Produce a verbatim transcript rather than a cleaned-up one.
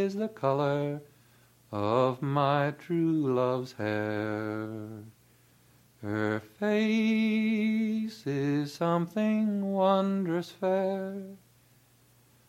is the color of my true love's hair. Her face is something wondrous fair.